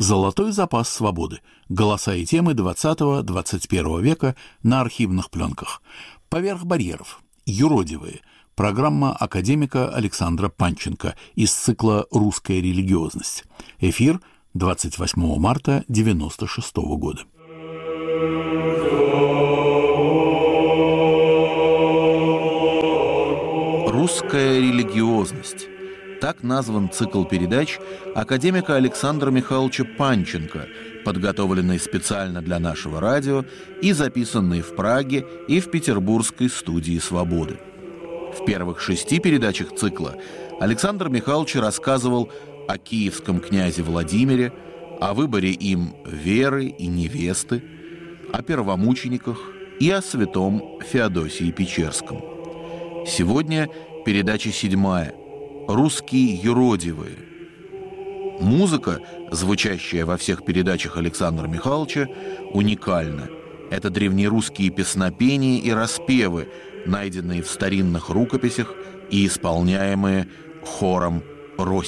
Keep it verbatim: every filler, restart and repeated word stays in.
«Золотой запас свободы. Голоса и темы двадцатого-двадцать первого века на архивных пленках». «Поверх барьеров. Юродивые». Программа академика Александра Панченко из цикла «Русская религиозность». Эфир двадцать восьмого марта девяносто шестого года. «Русская религиозность». Так назван цикл передач академика Александра Михайловича Панченко, подготовленный специально для нашего радио и записанный в Праге и в петербургской студии «Свободы». В первых шести передачах цикла Александр Михайлович рассказывал о киевском князе Владимире, о выборе им веры и невесты, о первомучениках и о святом Феодосии Печерском. Сегодня передача седьмая «Русские юродивые». Музыка, звучащая во всех передачах Александра Михайловича, уникальна. Это древнерусские песнопения и распевы, найденные в старинных рукописях и исполняемые хором России.